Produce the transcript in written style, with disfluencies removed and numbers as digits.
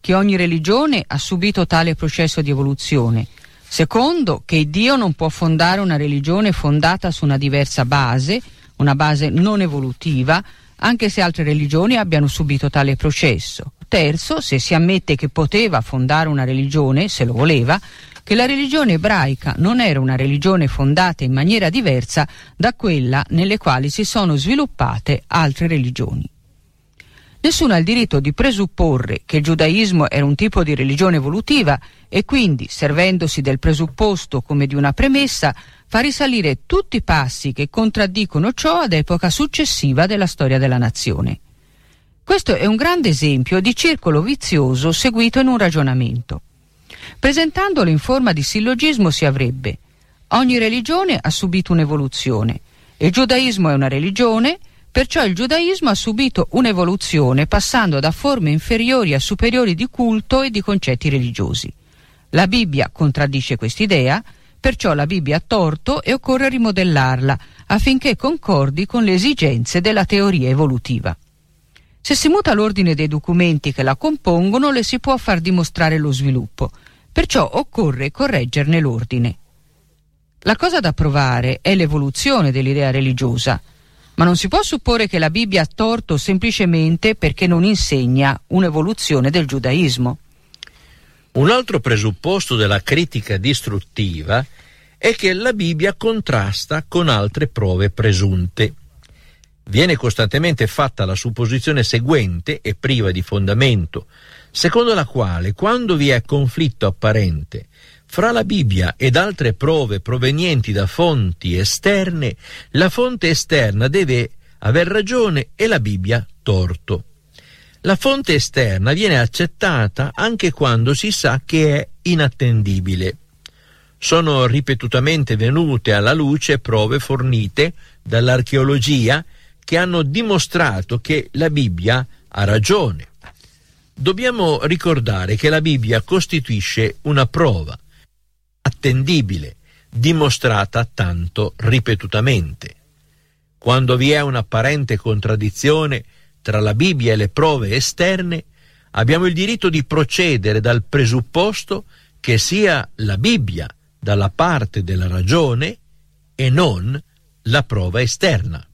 che ogni religione ha subito tale processo di evoluzione. Secondo, che Dio non può fondare una religione fondata su una diversa base, una base non evolutiva, anche se altre religioni abbiano subito tale processo. Terzo, se si ammette che poteva fondare una religione, se lo voleva, che la religione ebraica non era una religione fondata in maniera diversa da quella nelle quali si sono sviluppate altre religioni. Nessuno ha il diritto di presupporre che il giudaismo era un tipo di religione evolutiva e quindi, servendosi del presupposto come di una premessa, fa risalire tutti i passi che contraddicono ciò ad epoca successiva della storia della nazione. Questo è un grande esempio di circolo vizioso seguito in un ragionamento. Presentandolo in forma di sillogismo si avrebbe: ogni religione ha subito un'evoluzione, il giudaismo è una religione, perciò il giudaismo ha subito un'evoluzione passando da forme inferiori a superiori di culto e di concetti religiosi. La Bibbia contraddice quest'idea, perciò la Bibbia ha torto e occorre rimodellarla affinché concordi con le esigenze della teoria evolutiva. Se si muta l'ordine dei documenti che la compongono, le si può far dimostrare lo sviluppo, perciò occorre correggerne l'ordine. La cosa da provare è l'evoluzione dell'idea religiosa, ma non si può supporre che la Bibbia ha torto semplicemente perché non insegna un'evoluzione del giudaismo. Un altro presupposto della critica distruttiva è che la Bibbia contrasta con altre prove presunte. Viene costantemente fatta la supposizione seguente e priva di fondamento, secondo la quale quando vi è conflitto apparente fra la Bibbia ed altre prove provenienti da fonti esterne, la fonte esterna deve aver ragione e la Bibbia torto. La fonte esterna viene accettata anche quando si sa che è inattendibile. Sono ripetutamente venute alla luce prove fornite dall'archeologia che hanno dimostrato che la Bibbia ha ragione. Dobbiamo ricordare che la Bibbia costituisce una prova attendibile, dimostrata tanto ripetutamente. Quando vi è un'apparente contraddizione tra la Bibbia e le prove esterne, abbiamo il diritto di procedere dal presupposto che sia la Bibbia dalla parte della ragione e non la prova esterna.